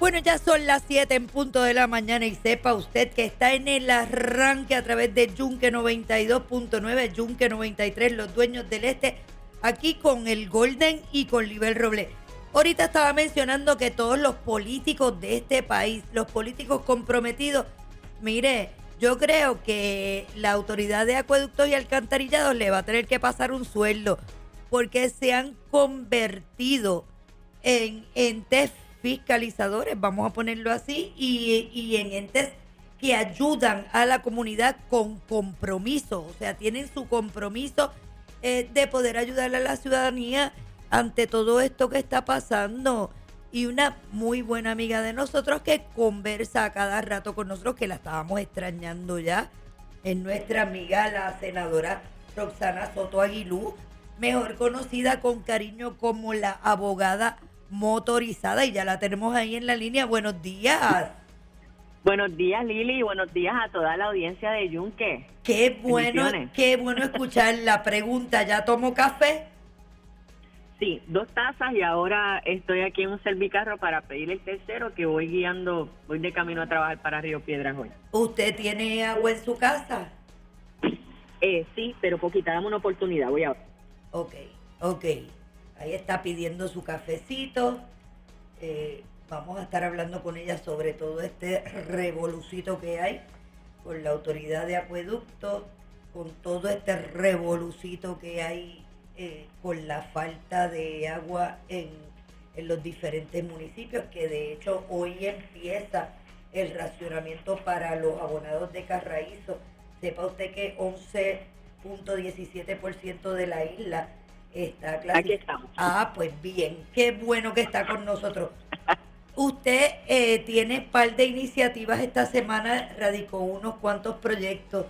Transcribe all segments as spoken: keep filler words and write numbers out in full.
Bueno, ya son las siete en punto de la mañana y sepa usted que está en el arranque a través de Yunque noventa y dos punto nueve, Yunque noventa y tres, los dueños del este, aquí con el Golden y con Libel Robles. Ahorita estaba mencionando que todos los políticos de este país, los políticos comprometidos, mire, yo creo que la autoridad de acueductos y alcantarillados le va a tener que pasar un sueldo porque se han convertido en entes fiscalizadores, vamos a ponerlo así, y, y en entes que ayudan a la comunidad con compromiso, o sea, tienen su compromiso eh, de poder ayudar a la ciudadanía ante todo esto que está pasando. Y una muy buena amiga de nosotros que conversa a cada rato con nosotros, que la estábamos extrañando ya, es nuestra amiga la senadora Roxana Soto Aguilú, mejor conocida con cariño como la abogada motorizada, y ya la tenemos ahí en la línea. Buenos días. Buenos días, Lili, y buenos días a toda la audiencia de Yunque. Qué bueno, qué bueno escuchar la pregunta. ¿Ya tomo café? Sí, dos tazas y ahora estoy aquí en un servicarro para pedir el tercero, que voy guiando, voy de camino a trabajar para Río Piedras hoy. ¿Usted tiene agua en su casa? Eh, sí, pero poquita, dame una oportunidad, voy ahora. Ok, ok. Ahí está pidiendo su cafecito. Eh, vamos a estar hablando con ella sobre todo este revolucito que hay con la autoridad de acueducto, con todo este revolucito que hay eh, con la falta de agua en, en los diferentes municipios, que de hecho hoy empieza el racionamiento para los abonados de Carraízo. Sepa usted que once punto diecisiete por ciento de la isla está clasificado. Aquí estamos. Ah, pues bien, qué bueno que está con nosotros. Usted eh, tiene par de iniciativas esta semana, radicó unos cuantos proyectos,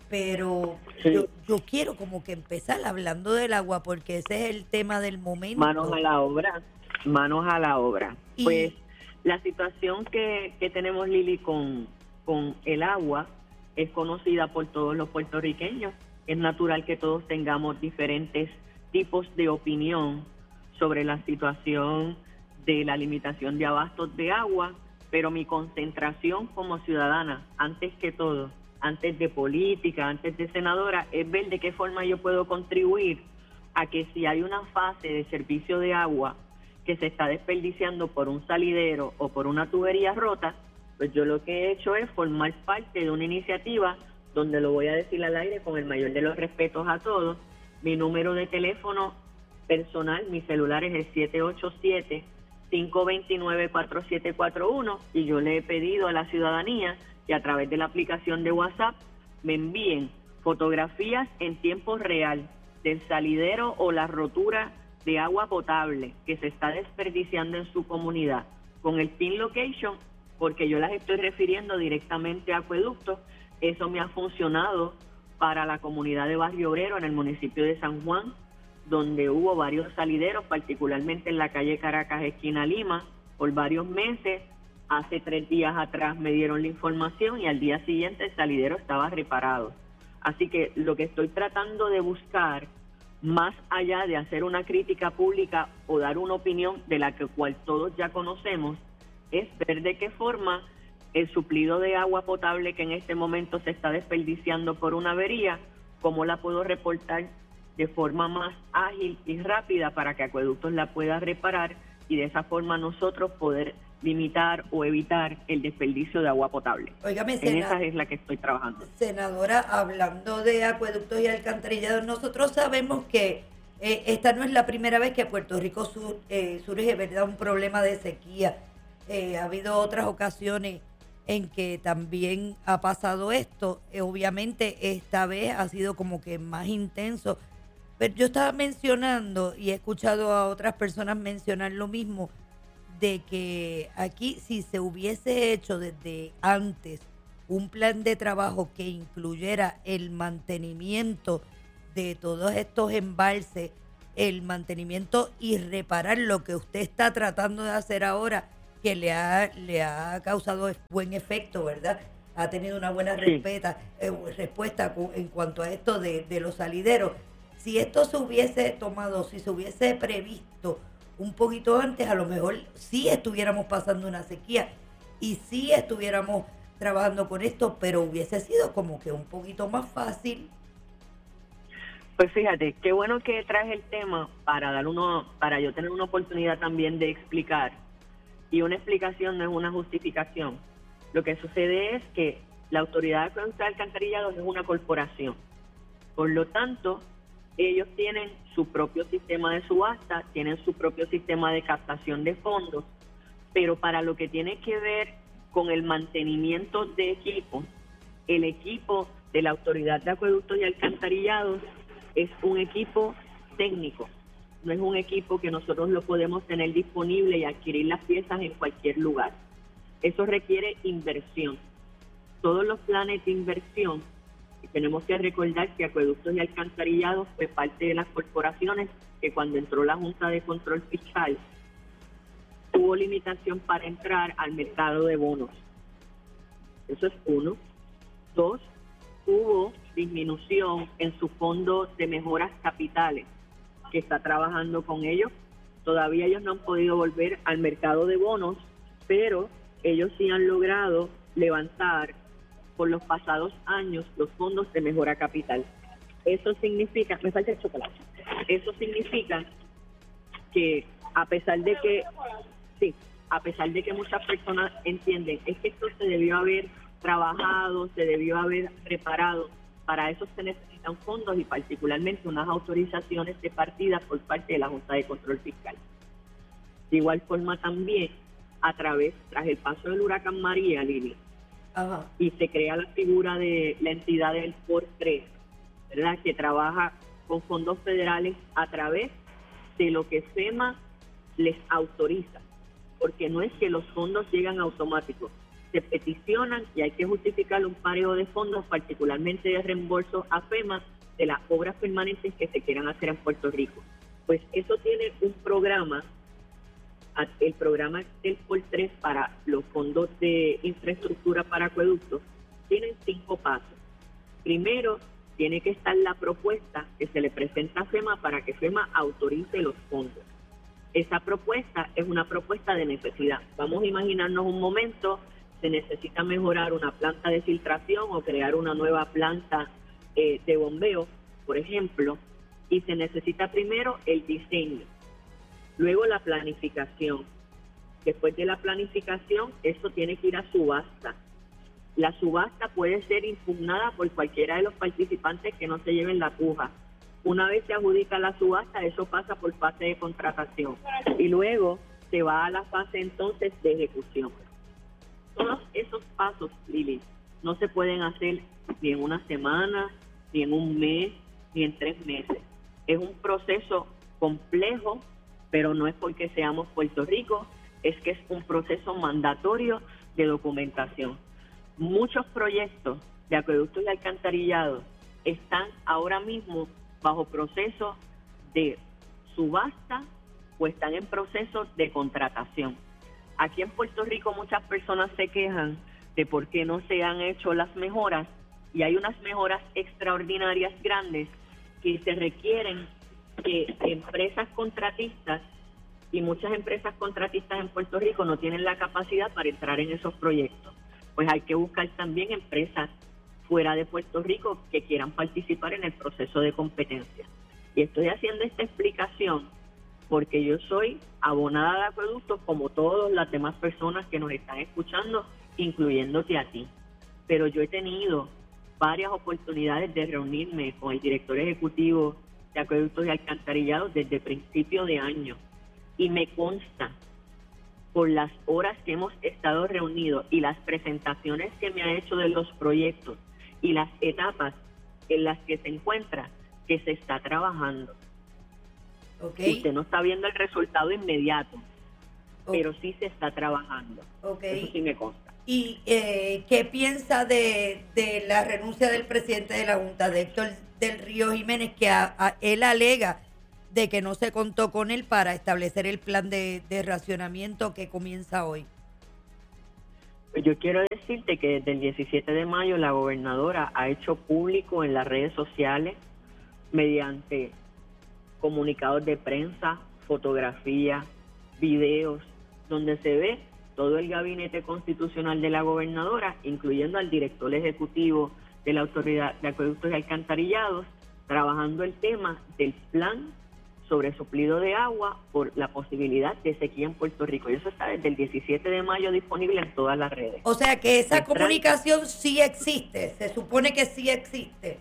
pero sí. yo, yo quiero como que empezar hablando del agua, porque ese es el tema del momento. Manos a la obra, manos a la obra. Y, pues la situación que, que tenemos, Lili, con, con el agua es conocida por todos los puertorriqueños. Es natural que todos tengamos diferentes tipos de opinión sobre la situación de la limitación de abastos de agua, pero mi concentración como ciudadana, antes que todo, antes de política, antes de senadora, es ver de qué forma yo puedo contribuir a que si hay una fase de servicio de agua que se está desperdiciando por un salidero o por una tubería rota, pues yo lo que he hecho es formar parte de una iniciativa donde lo voy a decir al aire con el mayor de los respetos a todos. Mi número de teléfono personal, mi celular es el siete ocho siete, cinco dos nueve, cuatro siete cuatro uno, y yo le he pedido a la ciudadanía que a través de la aplicación de WhatsApp me envíen fotografías en tiempo real del salidero o la rotura de agua potable que se está desperdiciando en su comunidad con el pin location, porque yo las estoy refiriendo directamente a acueductos. Eso me ha funcionado para la comunidad de Barrio Obrero en el municipio de San Juan, donde hubo varios salideros, particularmente en la calle Caracas, esquina Lima, por varios meses. Hace tres días atrás me dieron la información y al día siguiente el salidero estaba reparado. Así que lo que estoy tratando de buscar, más allá de hacer una crítica pública o dar una opinión de la que cual todos ya conocemos, es ver de qué forma el suplido de agua potable que en este momento se está desperdiciando por una avería, cómo la puedo reportar de forma más ágil y rápida para que Acueductos la pueda reparar y de esa forma nosotros poder limitar o evitar el desperdicio de agua potable. Óigame, en sena- esa es la que estoy trabajando. Senadora, hablando de acueductos y alcantarillados, nosotros sabemos que eh, esta no es la primera vez que Puerto Rico sur, eh, surge, ¿verdad?, un problema de sequía. Eh, ha habido otras ocasiones en que también ha pasado esto. Eh, obviamente esta vez ha sido como que más intenso. Pero yo estaba mencionando y he escuchado a otras personas mencionar lo mismo, de que aquí si se hubiese hecho desde antes un plan de trabajo que incluyera el mantenimiento de todos estos embalses, el mantenimiento y reparar lo que usted está tratando de hacer ahora, que le ha, le ha causado buen efecto, ¿verdad? Ha tenido una buena Sí. respeta, eh, respuesta cu- en cuanto a esto de, de los salideros. Si esto se hubiese tomado, si se hubiese previsto un poquito antes, a lo mejor sí estuviéramos pasando una sequía y sí estuviéramos trabajando con esto, pero hubiese sido como que un poquito más fácil. Pues fíjate, qué bueno que traes el tema para dar uno, para yo tener una oportunidad también de explicar. Y una explicación no es una justificación. Lo que sucede es que la Autoridad de Acueductos y Alcantarillados es una corporación. Por lo tanto, ellos tienen su propio sistema de subasta, tienen su propio sistema de captación de fondos, pero para lo que tiene que ver con el mantenimiento de equipo, el equipo de la Autoridad de Acueductos y Alcantarillados es un equipo técnico, no es un equipo que nosotros lo podemos tener disponible y adquirir las piezas en cualquier lugar. Eso requiere inversión. Todos los planes de inversión, y tenemos que recordar que Acueductos y Alcantarillados fue parte de las corporaciones que cuando entró la Junta de Control Fiscal hubo limitación para entrar al mercado de bonos. Eso es uno. Dos, hubo disminución en su fondo de mejoras capitales, que está trabajando con ellos. Todavía ellos no han podido volver al mercado de bonos, pero ellos sí han logrado levantar por los pasados años los fondos de mejora capital. Eso significa, me falta el chocolate, eso significa que a pesar de que, sí, a pesar de que muchas personas entienden, es que esto se debió haber trabajado, se debió haber preparado, para eso se necesitan fondos y particularmente unas autorizaciones de partida por parte de la Junta de Control Fiscal. De igual forma también, a través, tras el paso del huracán María, Lili, Ajá. y se crea la figura de la entidad del P O R tres, ¿verdad?, que trabaja con fondos federales a través de lo que FEMA les autoriza, porque no es que los fondos llegan automáticos, se peticionan y hay que justificar un pareo de fondos, particularmente de reembolso a FEMA de las obras permanentes que se quieran hacer en Puerto Rico. Pues eso tiene un programa, el programa del P O R tres para los fondos de infraestructura para acueductos, tienen cinco pasos. Primero, tiene que estar la propuesta que se le presenta a FEMA para que FEMA autorice los fondos. Esa propuesta es una propuesta de necesidad. Vamos a imaginarnos un momento, se necesita mejorar una planta de filtración o crear una nueva planta eh, de bombeo, por ejemplo, y se necesita primero el diseño, luego la planificación. Después de la planificación, eso tiene que ir a subasta. La subasta puede ser impugnada por cualquiera de los participantes que no se lleven la puja. Una vez se adjudica la subasta, eso pasa por fase de contratación y luego se va a la fase entonces de ejecución. Todos esos pasos, Lili, no se pueden hacer ni en una semana, ni en un mes, ni en tres meses. Es un proceso complejo, pero no es porque seamos Puerto Rico, es que es un proceso mandatorio de documentación. Muchos proyectos de acueductos y alcantarillados están ahora mismo bajo proceso de subasta o están en proceso de contratación. Aquí en Puerto Rico muchas personas se quejan de por qué no se han hecho las mejoras, y hay unas mejoras extraordinarias grandes que se requieren que empresas contratistas, y muchas empresas contratistas en Puerto Rico no tienen la capacidad para entrar en esos proyectos. Pues hay que buscar también empresas fuera de Puerto Rico que quieran participar en el proceso de competencia. Y estoy haciendo esta explicación porque yo soy abonada de acueductos como todas las demás personas que nos están escuchando, incluyéndote a ti. Pero yo he tenido varias oportunidades de reunirme con el director ejecutivo de Acueductos y Alcantarillados desde principio de año. Y me consta, por las horas que hemos estado reunidos y las presentaciones que me ha hecho de los proyectos y las etapas en las que se encuentra, que se está trabajando. Okay. Usted no está viendo el resultado inmediato, okay, pero sí se está trabajando. Okay. Eso sí me consta. ¿Y eh, qué piensa de, de la renuncia del presidente de la Junta, de Héctor del Río Jiménez, que a, a, él alega de que no se contó con él para establecer el plan de, de racionamiento que comienza hoy? Yo quiero decirte que desde el diecisiete de mayo la gobernadora ha hecho público en las redes sociales, mediante comunicados de prensa, fotografías, videos, donde se ve todo el gabinete constitucional de la gobernadora, incluyendo al director ejecutivo de la Autoridad de Acueductos y Alcantarillados, trabajando el tema del plan sobre suplido de agua por la posibilidad de sequía en Puerto Rico. Y eso está desde el diecisiete de mayo disponible en todas las redes. O sea que esa Extraño. comunicación sí existe, se supone que sí existe.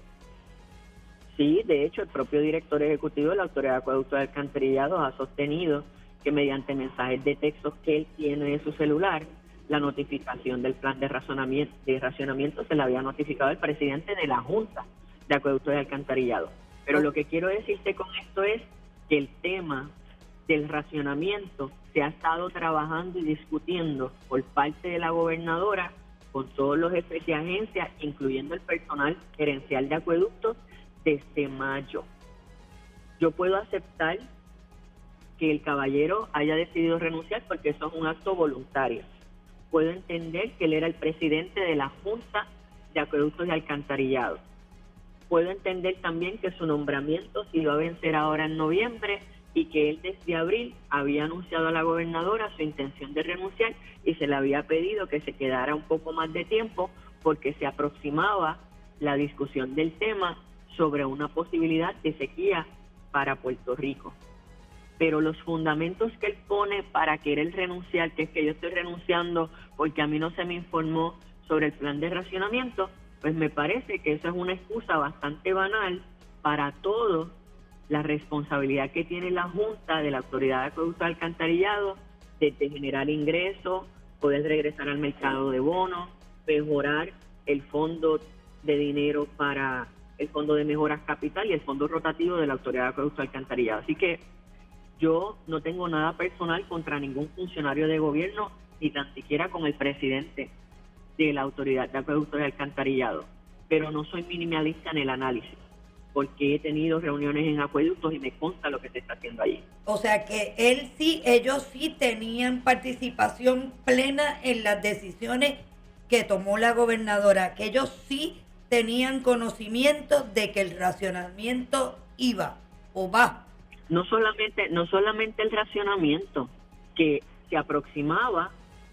Sí, de hecho, el propio director ejecutivo de la Autoridad de Acueductos y Alcantarillados ha sostenido que mediante mensajes de texto que él tiene en su celular, la notificación del plan de racionamiento, de racionamiento se le había notificado al presidente de la Junta de Acueductos y Alcantarillados. Pero lo que quiero decirte con esto es que el tema del racionamiento se ha estado trabajando y discutiendo por parte de la gobernadora con todos los jefes de agencia, incluyendo el personal gerencial de acueductos, desde mayo. Yo puedo aceptar que el caballero haya decidido renunciar porque eso es un acto voluntario. Puedo entender que él era el presidente de la Junta de Acueductos y Alcantarillados. Puedo entender también que su nombramiento se iba a vencer ahora en noviembre y que él desde abril había anunciado a la gobernadora su intención de renunciar y se le había pedido que se quedara un poco más de tiempo porque se aproximaba la discusión del tema sobre una posibilidad de sequía para Puerto Rico. Pero los fundamentos que él pone para querer renunciar, que es que yo estoy renunciando porque a mí no se me informó sobre el plan de racionamiento, pues me parece que eso es una excusa bastante banal para todo la responsabilidad que tiene la Junta de la Autoridad de Acueductos y Alcantarillados de, de generar ingresos, poder regresar al mercado de bonos, mejorar el fondo de dinero para el Fondo de Mejoras Capital y el Fondo Rotativo de la Autoridad de Acueductos y Alcantarillados. Así que yo no tengo nada personal contra ningún funcionario de gobierno, ni tan siquiera con el presidente de la Autoridad de Acueductos y Alcantarillados, pero no soy minimalista en el análisis, porque he tenido reuniones en acueductos y me consta lo que se está haciendo allí. O sea que él sí, ellos sí tenían participación plena en las decisiones que tomó la gobernadora, que ellos sí tenían conocimiento de que el racionamiento iba o va. No solamente, no solamente el racionamiento, que se aproximaba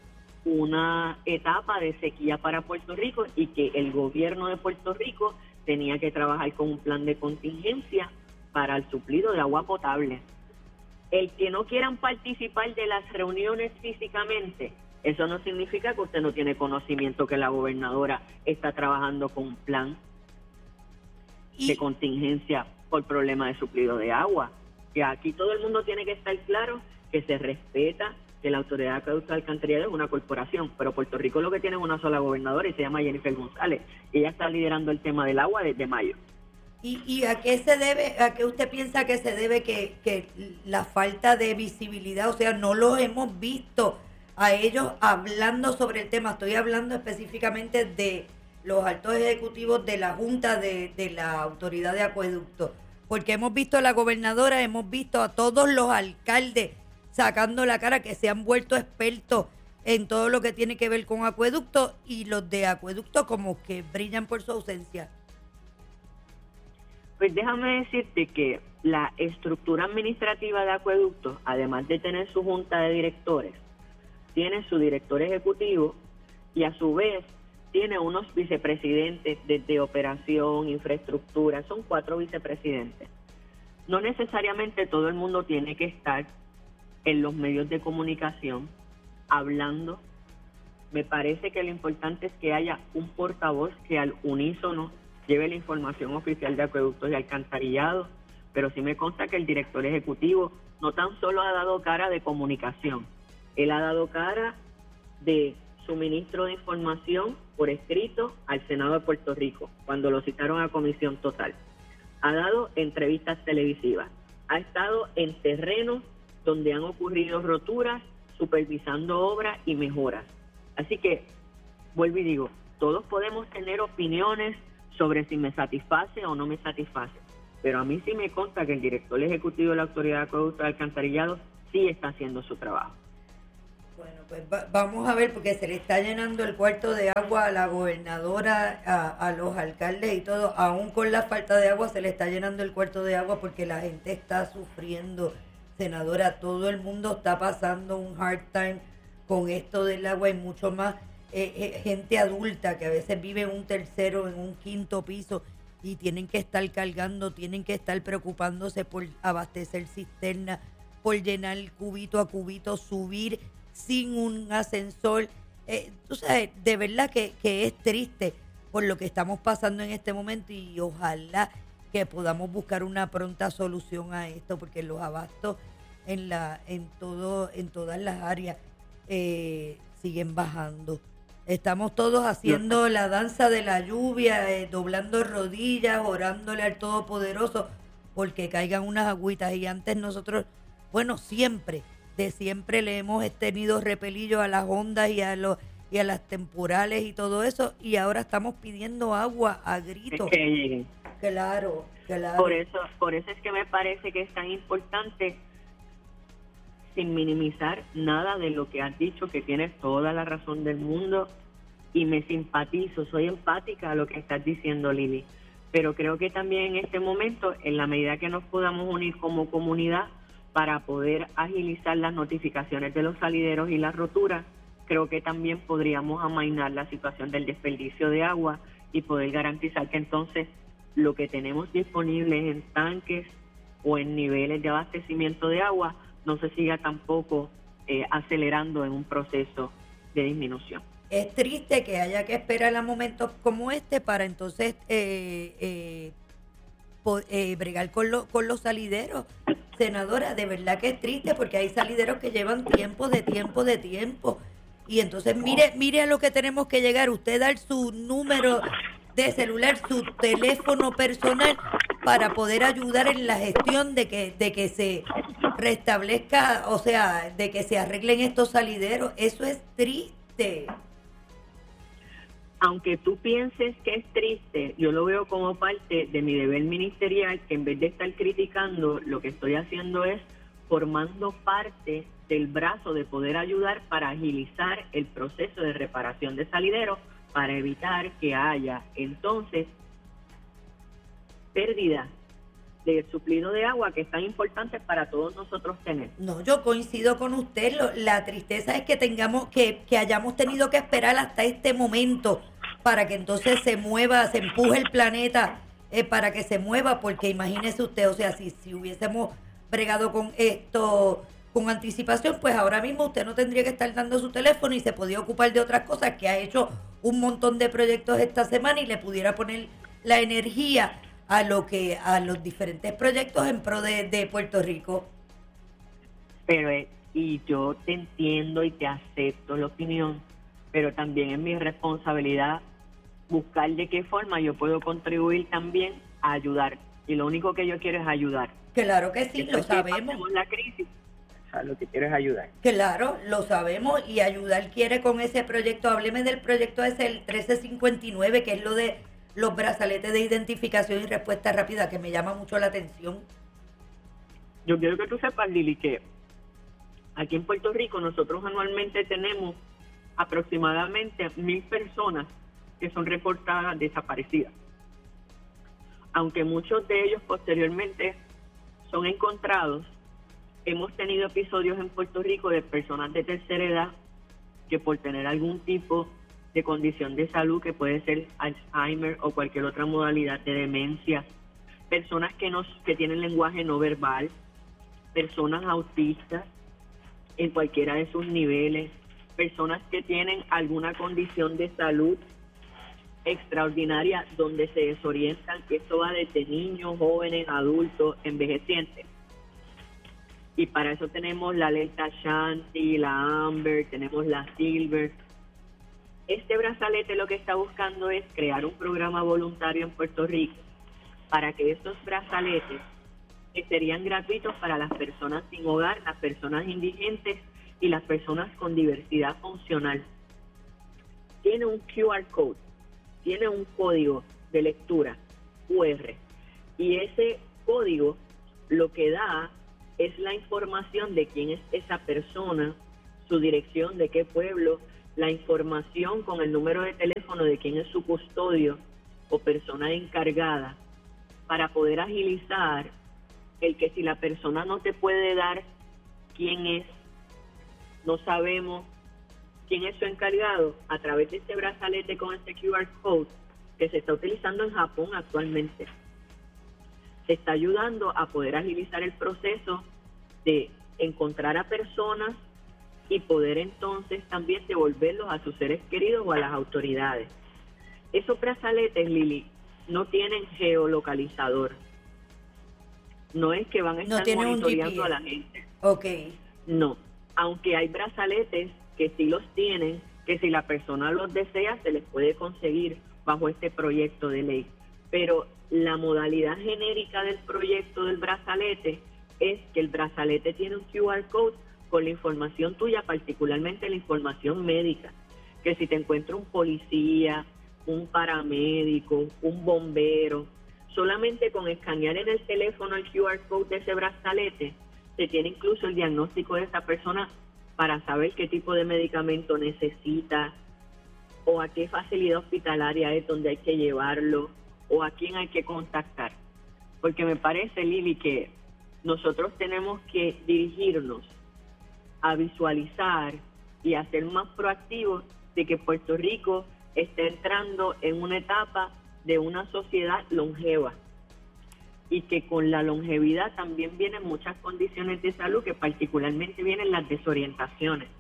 una etapa de sequía para Puerto Rico y que el gobierno de Puerto Rico tenía que trabajar con un plan de contingencia para el suplido de agua potable. El que no quieran participar de las reuniones físicamente, eso no significa que usted no tiene conocimiento que la gobernadora está trabajando con un plan y de contingencia por problema de suplido de agua. Que aquí todo el mundo tiene que estar claro que se respeta que la Autoridad de Acueductos y Alcantarillados es una corporación, pero Puerto Rico lo que tiene es una sola gobernadora y se llama Jennifer González. Ella está liderando el tema del agua desde mayo. ¿Y, y a qué se debe, a qué usted piensa que se debe que, que la falta de visibilidad? O sea, no los hemos visto a ellos hablando sobre el tema. Estoy hablando específicamente de los altos ejecutivos de la Junta de, de la Autoridad de Acueductos. Porque hemos visto a la gobernadora, hemos visto a todos los alcaldes sacando la cara que se han vuelto expertos en todo lo que tiene que ver con acueductos y los de acueductos como que brillan por su ausencia. Pues déjame decirte que la estructura administrativa de acueductos, además de tener su junta de directores, tiene su director ejecutivo y a su vez tiene unos vicepresidentes desde operación, infraestructura, son cuatro vicepresidentes. No necesariamente todo el mundo tiene que estar en los medios de comunicación hablando. Me parece que lo importante es que haya un portavoz que al unísono lleve la información oficial de acueductos y alcantarillados, pero sí me consta que el director ejecutivo no tan solo ha dado cara de comunicación, él ha dado cara de suministro de información por escrito al Senado de Puerto Rico, cuando lo citaron a comisión total. Ha dado entrevistas televisivas, ha estado en terrenos donde han ocurrido roturas, supervisando obras y mejoras. Así que, vuelvo y digo, todos podemos tener opiniones sobre si me satisface o no me satisface, pero a mí sí me consta que el director ejecutivo de la Autoridad de Acueductos y Alcantarillados sí está haciendo su trabajo. Bueno, pues va, vamos a ver, porque se le está llenando el cuarto de agua a la gobernadora, a, a los alcaldes y todo, aún con la falta de agua se le está llenando el cuarto de agua porque la gente está sufriendo senadora, todo el mundo está pasando un hard time con esto del agua y mucho más eh, eh, gente adulta que a veces vive en un tercero, en un quinto piso y tienen que estar cargando, tienen que estar preocupándose por abastecer cisterna, por llenar cubito a cubito, subir sin un ascensor. Eh, tú sabes, de verdad que, que es triste por lo que estamos pasando en este momento y ojalá que podamos buscar una pronta solución a esto, porque los abastos en la en todo en todas las áreas eh, siguen bajando. Estamos todos haciendo la danza de la lluvia, eh, doblando rodillas, orándole al Todopoderoso porque caigan unas agüitas. Y antes nosotros, bueno, siempre, de siempre le hemos tenido repelillo a las ondas y a los y a las temporales y todo eso, y ahora estamos pidiendo agua a gritos. Es que lleguen. Claro, claro. Por eso, por eso es que me parece que es tan importante, sin minimizar nada de lo que has dicho, que tienes toda la razón del mundo, y me simpatizo, soy empática a lo que estás diciendo, Lili. Pero creo que también en este momento, en la medida que nos podamos unir como comunidad para poder agilizar las notificaciones de los salideros y las roturas, creo que también podríamos amainar la situación del desperdicio de agua y poder garantizar que entonces lo que tenemos disponible en tanques o en niveles de abastecimiento de agua no se siga tampoco eh, acelerando en un proceso de disminución. Es triste que haya que esperar a momentos como este para entonces eh, eh, po- eh, bregar con, lo, con los salideros. Senadora, de verdad que es triste porque hay salideros que llevan tiempo de tiempo de tiempo. Y entonces mire mire a lo que tenemos que llegar. Usted dar su número de celular, su teléfono personal para poder ayudar en la gestión de que de que se restablezca, o sea, de que se arreglen estos salideros. Eso es triste. Aunque tú pienses que es triste, yo lo veo como parte de mi deber ministerial, que en vez de estar criticando, lo que estoy haciendo es formando parte del brazo de poder ayudar para agilizar el proceso de reparación de salideros, para evitar que haya entonces pérdida del suplido de agua que es tan importante para todos nosotros tener. No, yo coincido con usted. Lo, la tristeza es que tengamos que, que hayamos tenido que esperar hasta este momento para que entonces se mueva, se empuje el planeta eh, para que se mueva, porque imagínese usted, o sea, si, si hubiésemos bregado con esto con anticipación, pues ahora mismo usted no tendría que estar dando su teléfono y se podía ocupar de otras cosas, que ha hecho un montón de proyectos esta semana y le pudiera poner la energía a lo que a los diferentes proyectos en pro de, de Puerto Rico. Pero eh, y yo te entiendo y te acepto la opinión, pero también es mi responsabilidad buscar de qué forma yo puedo contribuir también a ayudar, y lo único que yo quiero es ayudar. Claro que sí, Después lo que sabemos. pasemos la crisis, o sea, lo que quiero es ayudar. Claro, lo sabemos, y ayudar quiere con ese proyecto. Hábleme del proyecto ese, el trece cincuenta y nueve, que es lo de los brazaletes de identificación y respuesta rápida, que me llama mucho la atención. Yo quiero que tú sepas, Lili, que aquí en Puerto Rico nosotros anualmente tenemos aproximadamente mil personas que son reportadas desaparecidas. Aunque muchos de ellos posteriormente son encontrados, hemos tenido episodios en Puerto Rico de personas de tercera edad que por tener algún tipo de condición de salud, que puede ser Alzheimer o cualquier otra modalidad de demencia, personas que, no, que tienen lenguaje no verbal, personas autistas en cualquiera de sus niveles, personas que tienen alguna condición de salud extraordinaria donde se desorientan, que esto va desde niños, jóvenes, adultos, envejecientes. Y para eso tenemos la alerta Shanti, la Amber, tenemos la Silver. Este brazalete lo que está buscando es crear un programa voluntario en Puerto Rico para que estos brazaletes, que serían gratuitos para las personas sin hogar, las personas indigentes y las personas con diversidad funcional, tiene un Q R code, tiene un código de lectura Q R, y ese código lo que da es la información de quién es esa persona, su dirección, de qué pueblo, la información con el número de teléfono de quién es su custodio o persona encargada, para poder agilizar el que si la persona no te puede dar quién es, no sabemos quién es su encargado, a través de este brazalete con este Q R code que se está utilizando en Japón actualmente, se está ayudando a poder agilizar el proceso de encontrar a personas y poder entonces también devolverlos a sus seres queridos o a las autoridades. Esos brazaletes, Lili, no tienen geolocalizador. No es que van a estar no monitoreando a la gente. Ok. No, aunque hay brazaletes que sí los tienen, que si la persona los desea se les puede conseguir bajo este proyecto de ley. Pero la modalidad genérica del proyecto del brazalete es que el brazalete tiene un Q R code con la información tuya, particularmente la información médica, que si te encuentra un policía, un paramédico, un bombero, solamente con escanear en el teléfono el Q R code de ese brazalete, se tiene incluso el diagnóstico de esa persona para saber qué tipo de medicamento necesita, o a qué facilidad hospitalaria es donde hay que llevarlo, o a quién hay que contactar. Porque me parece, Lili, que nosotros tenemos que dirigirnos a visualizar y a ser más proactivos de que Puerto Rico está entrando en una etapa de una sociedad longeva, y que con la longevidad también vienen muchas condiciones de salud, que particularmente vienen las desorientaciones.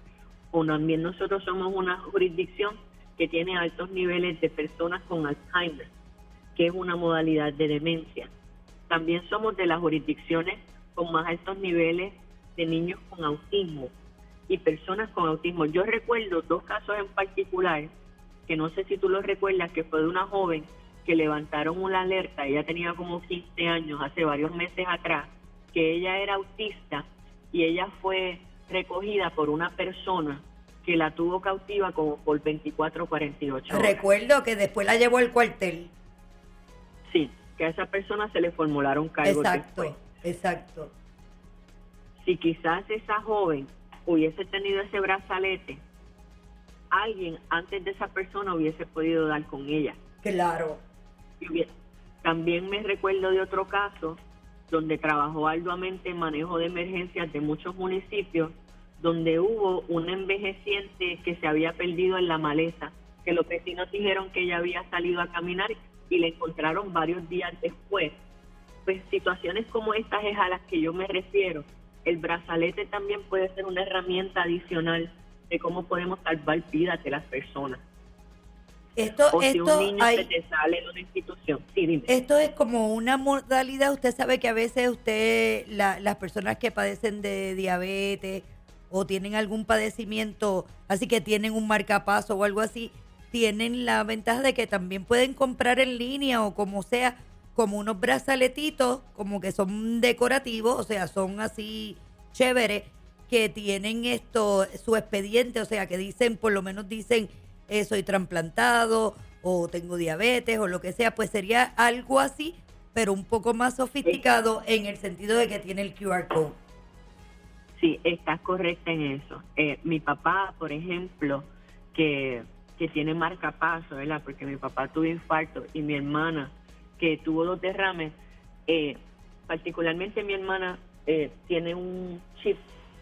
O también nosotros somos una jurisdicción que tiene altos niveles de personas con Alzheimer, que es una modalidad de demencia. También somos de las jurisdicciones con más altos niveles de niños con autismo y personas con autismo. Yo recuerdo dos casos en particular, que no sé si tú los recuerdas, que fue de una joven que levantaron una alerta, ella tenía como quince años, hace varios meses atrás, que ella era autista, y ella fue recogida por una persona que la tuvo cautiva como por veinticuatro o cuarenta y ocho horas. Recuerdo que después la llevó al cuartel. Sí, que a esa persona se le formularon cargos exacto, después. Exacto. Si quizás esa joven hubiese tenido ese brazalete, alguien antes de esa persona hubiese podido dar con ella. Claro. Y hubiese, también me recuerdo de otro caso donde trabajó arduamente en manejo de emergencias de muchos municipios, donde hubo una envejeciente que se había perdido en la maleza, que los vecinos dijeron que ella había salido a caminar y la encontraron varios días después. Pues situaciones como estas es a las que yo me refiero. El brazalete también puede ser una herramienta adicional de cómo podemos salvar vidas de las personas. Esto, o si esto un niño hay, se te sale en una institución. Sí, dime. Esto es como una modalidad. Usted sabe que a veces usted, la, las personas que padecen de diabetes o tienen algún padecimiento, así que tienen un marcapaso o algo así, tienen la ventaja de que también pueden comprar en línea o como sea, como unos brazaletitos, como que son decorativos, o sea, son así chéveres, que tienen esto, su expediente, o sea, que dicen, por lo menos dicen, eh, soy trasplantado o tengo diabetes o lo que sea, pues sería algo así, pero un poco más sofisticado en el sentido de que tiene el Q R code. Sí, estás correcta en eso. Eh, mi papá, por ejemplo, que, que tiene marcapaso, ¿verdad? Porque mi papá tuvo infarto, y mi hermana, que tuvo dos derrames, eh, particularmente mi hermana eh, tiene un chip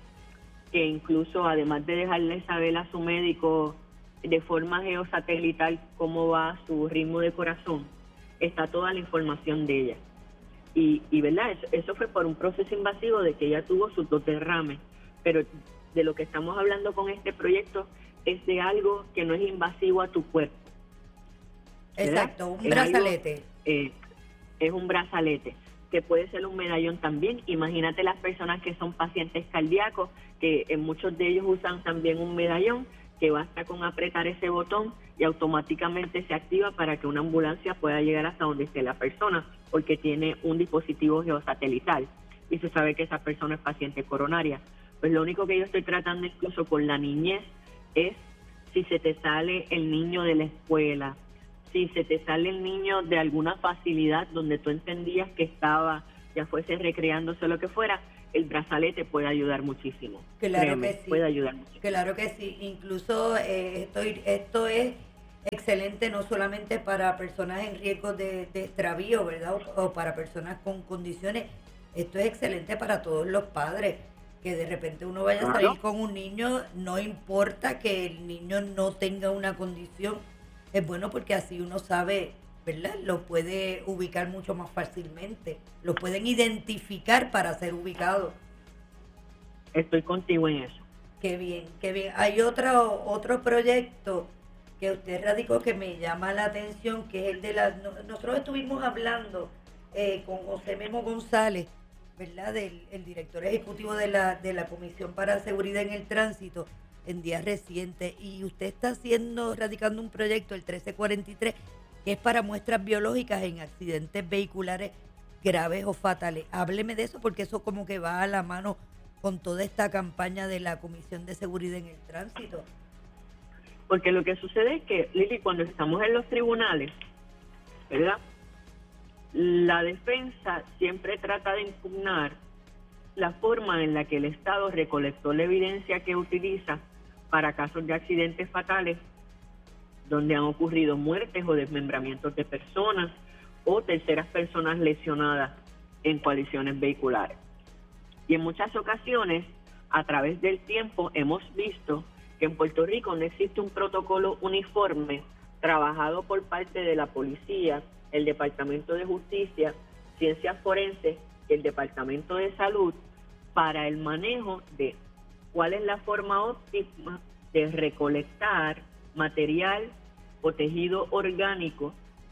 que incluso, además de dejarle saber a su médico de forma geosatelital cómo va su ritmo de corazón, está toda la información de ella. Y, y verdad, eso, eso fue por un proceso invasivo de que ella tuvo sus dos derrames, pero de lo que estamos hablando con este proyecto es de algo que no es invasivo a tu cuerpo. ¿verdad? Exacto, un Es brazalete. algo, eh, es un brazalete, que puede ser un medallón también. Imagínate las personas que son pacientes cardíacos, que en muchos de ellos usan también un medallón, que basta con apretar ese botón y automáticamente se activa para que una ambulancia pueda llegar hasta donde esté la persona, porque tiene un dispositivo geosatelital y se sabe que esa persona es paciente coronaria. Pues lo único que yo estoy tratando incluso con la niñez es si se te sale el niño de la escuela, si se te sale el niño de alguna facilidad donde tú entendías que estaba, ya fuese recreándose o lo que fuera, el brazalete puede ayudar muchísimo. Claro Créeme, que sí. puede ayudar muchísimo. Claro que sí. Incluso eh, esto, esto es excelente no solamente para personas en riesgo de, de extravío, ¿verdad? O, o para personas con condiciones. Esto es excelente para todos los padres, que de repente uno vaya a Claro. salir con un niño, no importa que el niño no tenga una condición, es bueno porque así uno sabe, ¿verdad? Lo puede ubicar mucho más fácilmente, lo pueden identificar para ser ubicado. Estoy contigo en eso. Qué bien, qué bien. Hay otro, otro proyecto que usted radicó que me llama la atención, que es el de la... no- Nosotros estuvimos hablando eh, con José Memo González, ¿verdad? Del el director ejecutivo de la, de la Comisión para Seguridad en el Tránsito en días recientes. Y usted está haciendo, radicando un proyecto, el trece cuarenta y tres, que es para muestras biológicas en accidentes vehiculares graves o fatales. Hábleme de eso porque eso como que va a la mano con toda esta campaña de la Comisión de Seguridad en el Tránsito. Porque lo que sucede es que, Lili, cuando estamos en los tribunales, ¿verdad? La defensa siempre trata de impugnar la forma en la que el Estado recolectó la evidencia que utiliza para casos de accidentes fatales donde han ocurrido muertes o desmembramientos de personas o terceras personas lesionadas en colisiones vehiculares. Y en muchas ocasiones, a través del tiempo, hemos visto que en Puerto Rico no existe un protocolo uniforme trabajado por parte de la policía, el Departamento de Justicia, Ciencias Forenses y el Departamento de Salud para el manejo de cuál es la forma óptima de recolectar material o tejido orgánico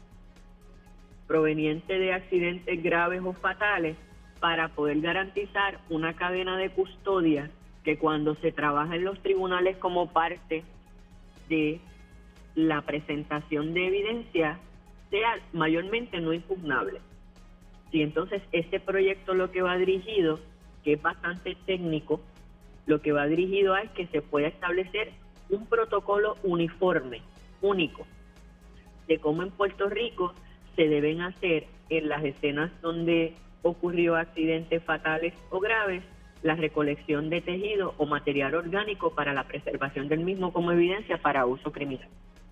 proveniente de accidentes graves o fatales para poder garantizar una cadena de custodia que cuando se trabaja en los tribunales como parte de la presentación de evidencia sea mayormente no impugnable. Y entonces este proyecto lo que va dirigido, que es bastante técnico, lo que va dirigido a es que se pueda establecer un protocolo uniforme, único, de cómo en Puerto Rico se deben hacer en las escenas donde ocurrió accidentes fatales o graves, la recolección de tejido o material orgánico para la preservación del mismo como evidencia para uso criminal.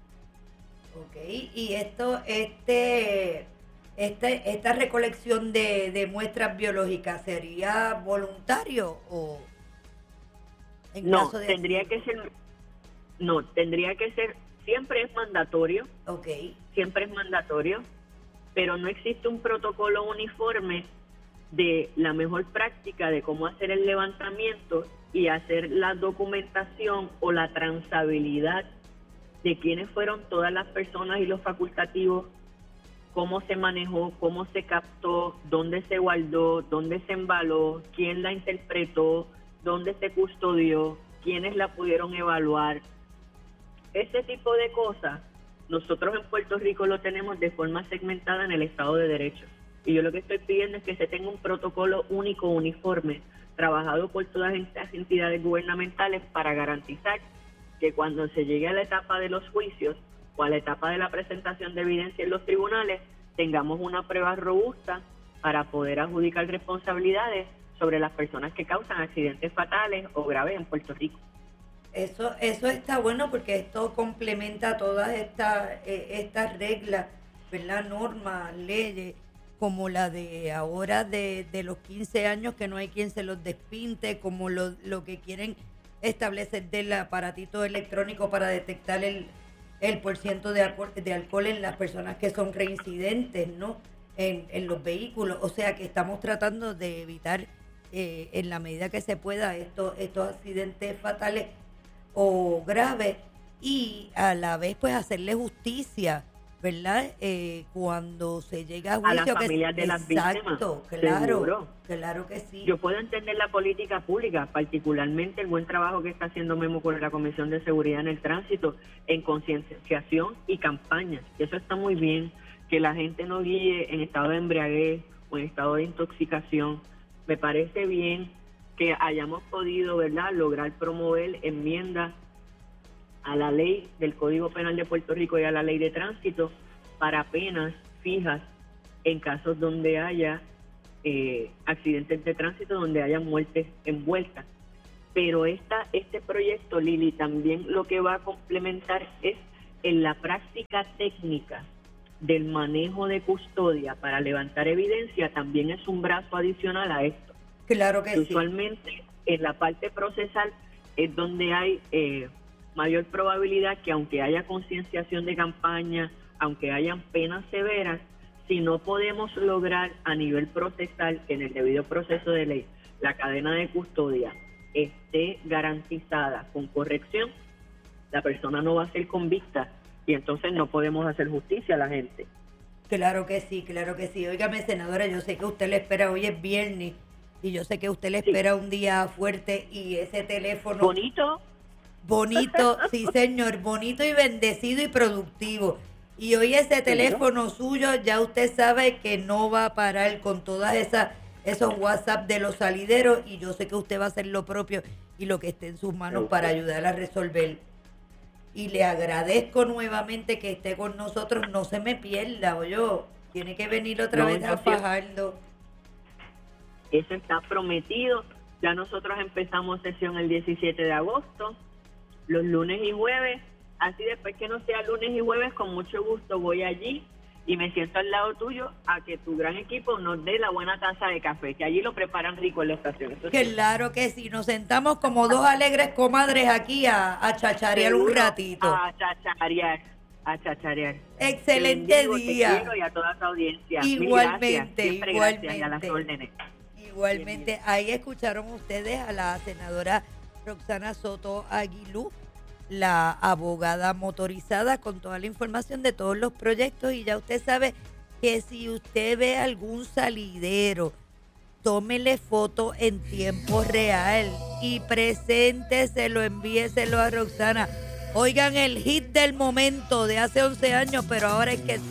Ok, y esto, este, este esta recolección de, de muestras biológicas, ¿sería voluntario o en No, caso de tendría que ser, no, tendría que ser, siempre es mandatorio, Ok, siempre es mandatorio, pero no existe un protocolo uniforme de la mejor práctica de cómo hacer el levantamiento y hacer la documentación o la transabilidad de quiénes fueron todas las personas y los facultativos, cómo se manejó, cómo se captó, dónde se guardó, dónde se embaló, quién la interpretó, dónde se custodió, quiénes la pudieron evaluar. Ese tipo de cosas, nosotros en Puerto Rico lo tenemos de forma segmentada en el Estado de Derecho. Y yo lo que estoy pidiendo es que se tenga un protocolo único, uniforme, trabajado por todas estas entidades gubernamentales para garantizar que cuando se llegue a la etapa de los juicios o a la etapa de la presentación de evidencia en los tribunales, tengamos una prueba robusta para poder adjudicar responsabilidades sobre las personas que causan accidentes fatales o graves en Puerto Rico. eso eso está bueno porque esto complementa todas estas eh, estas reglas, ¿verdad? Normas, leyes, como la de ahora de, de los quince años, que no hay quien se los despinte, como lo, lo que quieren establecer del aparatito electrónico para detectar el, el porciento de alcohol, de alcohol en las personas que son reincidentes, ¿no? En, en los vehículos. O sea que estamos tratando de evitar eh, en la medida que se pueda estos, estos accidentes fatales o graves y a la vez pues hacerle justicia, ¿verdad? Eh, cuando se llega a juicio. A las que, familias de las víctimas. exacto, claro, Seguro. claro que sí. Yo puedo entender la política pública, particularmente el buen trabajo que está haciendo Memo con la Comisión de Seguridad en el Tránsito, en concienciación y campañas. Eso está muy bien, que la gente no guíe en estado de embriaguez o en estado de intoxicación. Me parece bien que hayamos podido, ¿verdad?, lograr promover enmiendas a la ley del Código Penal de Puerto Rico y a la ley de tránsito para penas fijas en casos donde haya eh, accidentes de tránsito, donde haya muertes envueltas. Pero esta, este proyecto, Lili, también lo que va a complementar es en la práctica técnica del manejo de custodia para levantar evidencia también es un brazo adicional a esto. Claro que Usualmente sí. en la parte procesal es donde hay eh, mayor probabilidad que aunque haya concienciación de campaña, aunque hayan penas severas, si no podemos lograr a nivel procesal, en el debido proceso de ley, la cadena de custodia esté garantizada con corrección, la persona no va a ser convicta y entonces no podemos hacer justicia a la gente. Claro que sí, claro que sí. Óigame, senadora, yo sé que usted le espera, hoy es viernes, y yo sé que usted le Sí. espera un día fuerte y ese teléfono... Bonito. Bonito, sí señor, bonito y bendecido y productivo. Y hoy ese teléfono suyo ya usted sabe que no va a parar con todas esas esos WhatsApp de los salideros, y yo sé que usted va a hacer lo propio y lo que esté en sus manos para ayudar a resolver. Y le agradezco nuevamente que esté con nosotros, no se me pierda, oye, tiene que venir otra No, vez yo a sí. Fajardo. Eso está prometido. Ya nosotros empezamos sesión el diecisiete de agosto, los lunes y jueves. Así después que no sea lunes y jueves, con mucho gusto voy allí y me siento al lado tuyo a que tu gran equipo nos dé la buena taza de café, que allí lo preparan rico en la estación. Eso sí. Claro que sí, nos sentamos como dos alegres comadres aquí a, a chacharear un Seguro, ratito. A chacharear, a chacharear. Excelente Te bendigo, día. Te quiero y a toda tu audiencia. Mil Igualmente, gracias, siempre igualmente. gracias y a las órdenes. Igualmente, ahí escucharon ustedes a la senadora Roxana Soto Aguilú, la abogada motorizada, con toda la información de todos los proyectos. Y ya usted sabe que si usted ve algún salidero, tómele foto en tiempo real y presénteselo, envíeselo a Roxana. Oigan el hit del momento de hace once años, pero ahora es que